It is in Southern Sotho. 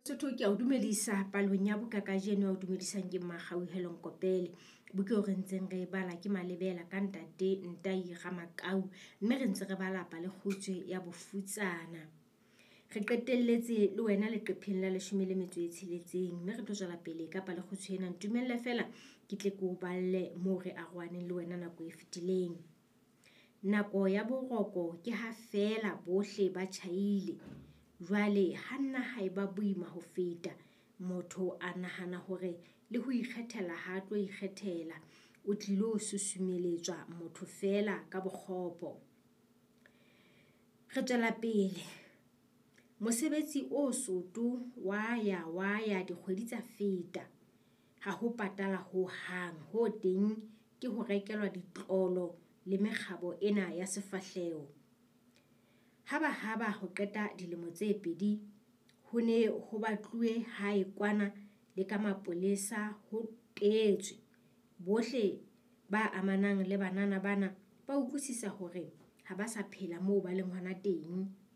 Sotho ke a o dumedisa palong ya bokakajeno ya o dumedisang ke Mmakgaohi Helen Kopele. Buke o re ntseng re bala ke Malebela ka Ntate Ntai Ramakau, mme re ntse re bala Palekgutshwe ya Bofutsana. Re qetelletse le wena leqepheng la 16, mme re tlo tswela pele ka Palekgutshwe ena. Ntumelle fela ke tle ke o balle moo re arohaneng le wena nako e fetileng. Nako ya boroko ke ha fela bohle ba tjhaile. Jwale ha nna ha eba boima ho feta, motho a nahana hore le ho ikgethela ha tlo ikgethela, o tlilo susumeletswa motho fela ka bokgopo. Re tswela pele. Mosebetsi o soto wa ya dikgwedi tsa feta. Ha ho patala ho hang, ho teng ke ho rekelwa ditlolo le mekgabo ena ya sefahleho. Haba ho qeta dilemo tse 2 ho ne ho batluwe hae kwana le ka mapolesa ho tetswe. Bohle ba amanang le banana bana ba utlwisisa hore ha ba sa phela moo ba leng hona teng.